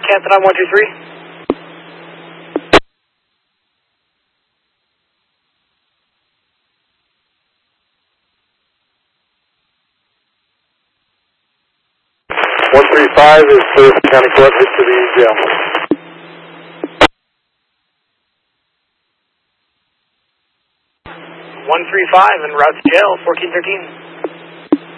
Captain on 123. .135 is clear for County Court, head to the jail. 135 en route to jail, 1413.